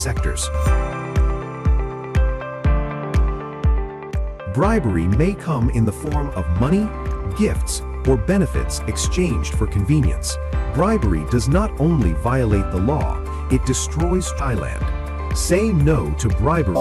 sectors. Bribery may come in the form of money, gifts, or benefits exchanged for convenience. Bribery does not only violate the law, it destroys Thailand. Say no to bribery.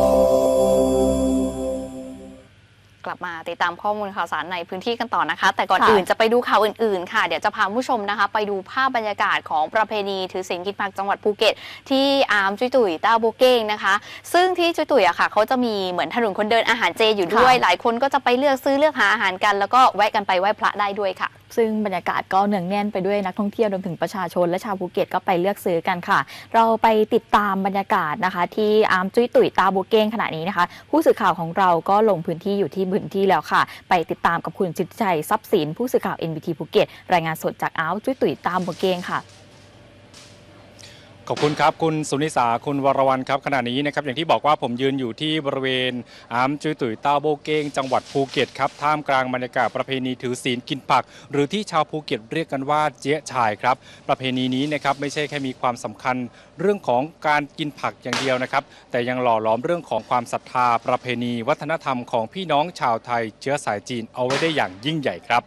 กลับมาติดตามข้อมูลข่าวสารในพื้นที่กันต่อนะคะแต่ก่อนอื่นจะไปดูข่าวอื่นๆค่ะเดี๋ยวจะพาผู้ชมนะคะไปดูภาพบรรยากาศของประเพณีถือศีลกินผักจังหวัดภูเก็ตที่อาร์มจุยตุ๋ยต้าโบเก้งนะคะซึ่งที่จุยตุ๋ยอะค่ะเขาจะมีเหมือนถนนคนเดินอาหารเจอยู่ด้วยหลายคนก็จะไปเลือกหาอาหารกันแล้วก็แวะกันไปไหว้พระได้ด้วยค่ะซึ่งบรรยากาศก็เนืองแน่นไปด้วยนักท่องเที่ยวรวมถึงประชาชนและชาวภูเก็ตก็ไปเลือกซื้อกันค่ะเราไปติดตามบรรยากาศนะคะที่อาร์มจุ้ยตุ๋ยตาโบเก้งขณะนี้นะคะผู้สื่อข่าวของเราก็ลงพื้นที่อยู่ที่พื้นที่แล้วค่ะไปติดตามกับคุณชิดชัยทรัพย์สินผู้สื่อข่าว NBT ภูเก็ตรายงานสดจากอาร์มจุ้ยตุ๋ยตาโบเก้งค่ะขอบคุณครับคุณสุนิสาคุณวรวรรณครับขณะนี้นะครับอย่างที่บอกว่าผมยืนอยู่ที่บริเวณอาร์มจุยตุ๋ยต้าโบเก้งจังหวัดภูเก็ตครับท่ามกลางบรรยากาศประเพณีถือศีลกินผักหรือที่ชาวภูเก็ตเรียกกันว่าเจ๊ฉ่ายครับประเพณีนี้นะครับไม่ใช่แค่มีความสำคัญเรื่องของการกินผักอย่างเดียวนะครับแต่ยังหล่อหลอมเรื่องของความศรัทธาประเพณีวัฒนธรรมของพี่น้องชาวไทยเชื้อสายจีนเอาไว้ได้อย่างยิ่งใหญ่ครับ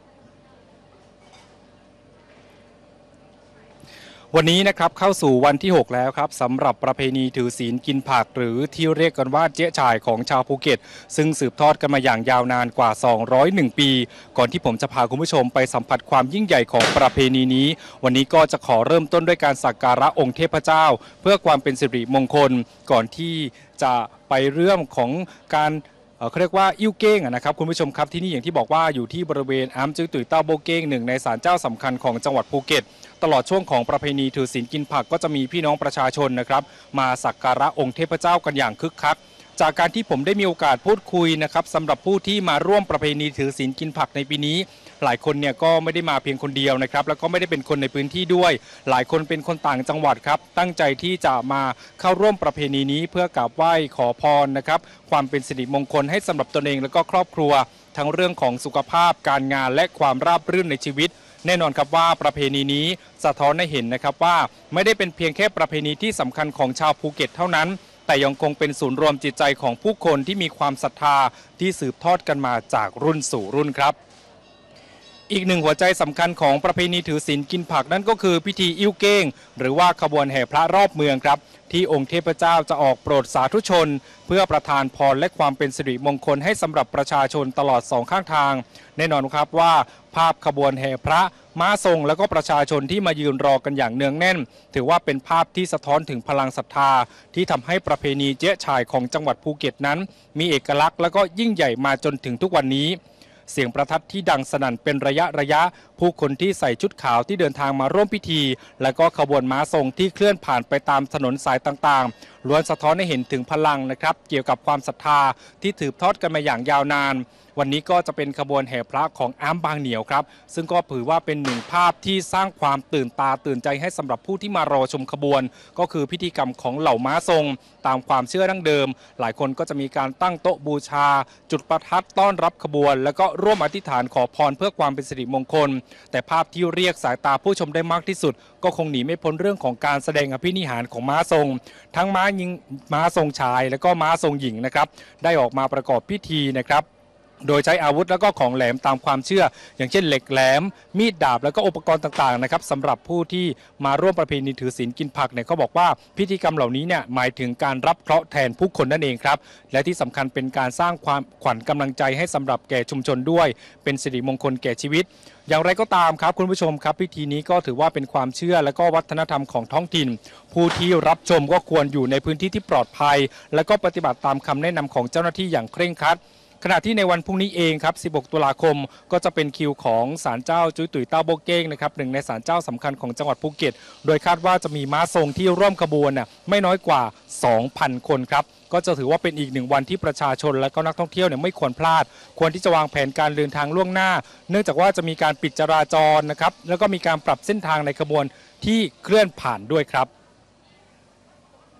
วันนี้นะครับเข้าสู่วันที่6แล้วครับสำหรับประเพณีถือศีลกินผักหรือที่เรียกกันว่าเจ๊ฉ่ายของชาวภูเก็ตซึ่งสืบทอดกันมาอย่างยาวนานกว่า201ปีก่อนที่ผมจะพาคุณผู้ชมไปสัมผัสความยิ่งใหญ่ของประเพณีนี้วันนี้ก็จะขอเริ่มต้นด้วยการสักการะองค์เทพเจ้าเพื่อความเป็นสิริมงคลก่อนที่จะไปเรื่องของการเขาเรียกว่าอิ่วเก้งนะครับคุณผู้ชมครับที่นี่อย่างที่บอกว่าอยู่ที่บริเวณอาร์มจุยตุ๋ยต้าโบเก้งหนึ่งในศาลเจ้าสำคัญของจังหวัดภูเก็ตตลอดช่วงของประเพณีถือศีลกินผักก็จะมีพี่น้องประชาชนนะครับมาสักการะองค์เทพเจ้ากันอย่างคึกคักจากการที่ผมได้มีโอกาสพูดคุยนะครับสำหรับผู้ที่มาร่วมประเพณีถือศีลกินผักในปีนี้หลายคนเนี่ยก็ไม่ได้มาเพียงคนเดียวนะครับแล้วก็ไม่ได้เป็นคนในพื้นที่ด้วยหลายคนเป็นคนต่างจังหวัดครับตั้งใจที่จะมาเข้าร่วมประเพณีนี้เพื่อกราบไหว้ขอพรนะครับความเป็นสิริมงคลให้สำหรับตนเองและก็ครอบครัวทั้งเรื่องของสุขภาพการงานและความราบรื่นในชีวิตแน่นอนครับว่าประเพณีนี้สะท้อนให้เห็นนะครับว่าไม่ได้เป็นเพียงแค่ประเพณีที่สำคัญของชาวภูเก็ตเท่านั้นแต่ยังคงเป็นศูนย์รวมจิตใจของผู้คนที่มีความศรัทธาที่สืบทอดกันมาจากรุ่นสู่รุ่นครับอีกหนึ่งหัวใจสำคัญของประเพณีถือศีลกินผักนั่นก็คือพิธีอิ่วเก้งหรือว่าขบวนแห่พระรอบเมืองครับที่องค์เทพเจ้าจะออกโปรดสาธุชนเพื่อประทานพรและความเป็นสิริมงคลให้สำหรับประชาชนตลอด2ข้างทางแน่นอนครับว่าภาพขบวนแห่พระม้าทรงและก็ประชาชนที่มายืนรอกันอย่างเนืองแน่นถือว่าเป็นภาพที่สะท้อนถึงพลังศรัทธาที่ทำให้ประเพณีเจ๊ฉ่ายของจังหวัดภูเก็ตนั้นมีเอกลักษณ์และก็ยิ่งใหญ่มาจนถึงทุกวันนี้เสียงประทัดที่ดังสนั่นเป็นระยะผู้คนที่ใส่ชุดขาวที่เดินทางมาร่วมพิธีและก็ขบวนม้าทรงที่เคลื่อนผ่านไปตามถนนสายต่างๆล้วนสะท้อนให้เห็นถึงพลังนะครับเกี่ยวกับความศรัทธาที่สืบทอดกันมาอย่างยาวนานวันนี้ก็จะเป็นขบวนแห่พระของอาร์มบางเหนียวครับซึ่งก็ถือว่าเป็นหนึ่งภาพที่สร้างความตื่นตาตื่นใจให้สำหรับผู้ที่มารอชมขบวนก็คือพิธีกรรมของเหล่าม้าทรงตามความเชื่อดั้งเดิมหลายคนก็จะมีการตั้งโต๊ะบูชาจุดประทัดต้อนรับขบวนแล้วก็ร่วมอธิษฐานขอพรเพื่อความเป็นสิริมงคลแต่ภาพที่เรียกสายตาผู้ชมได้มากที่สุดก็คงหนีไม่พ้นเรื่องของการแสดงอภินิหารของม้าทรงทั้งม้าทรงชายและก็ม้าทรงหญิงนะครับได้ออกมาประกอบพิธีนะครับโดยใช้อาวุธแล้วก็ของแหลมตามความเชื่ออย่างเช่นเหล็กแหลมมีดดาบแล้วก็อุปกรณ์ต่างๆนะครับสำหรับผู้ที่มาร่วมประเพณีถือศีลกินผักเนี่ยเขาบอกว่าพิธีกรรมเหล่านี้เนี่ยหมายถึงการรับเคราะห์แทนผู้คนนั่นเองครับและที่สำคัญเป็นการสร้างความขวัญกำลังใจให้สำหรับแก่ชุมชนด้วยเป็นสิริมงคลแก่ชีวิตอย่างไรก็ตามครับคุณผู้ชมครับพิธีนี้ก็ถือว่าเป็นความเชื่อและก็วัฒนธรรมของท้องถิ่นผู้ที่รับชมก็ควรอยู่ในพื้นที่ที่ปลอดภัยและก็ปฏิบัติตามคำแนะนำของเจ้าหน้าที่อย่างเคร่งครัดขณะที่ในวันพรุ่งนี้เองครับ16ตุลาคมก็จะเป็นคิวของศาลเจ้าจุยตุ๋ยต้าโบเก้งนะครับหนึ่งในศาลเจ้าสำคัญของจังหวัดภูเก็ตโดยคาดว่าจะมีม้าทรงที่ร่วมขบวนไม่น้อยกว่า 2,000 คนครับก็จะถือว่าเป็นอีกหนึ่งวันที่ประชาชนและก็นักท่องเที่ยวไม่ควรพลาดควรที่จะวางแผนการเดินทางล่วงหน้าเนื่องจากว่าจะมีการปิดจราจรนะครับแล้วก็มีการปรับเส้นทางในขบวนที่เคลื่อนผ่านด้วยครับ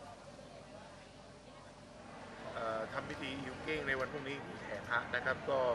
ทำพิธีอิ่วเก้งในวันพรุ่งนี้แห่พระนะครับก็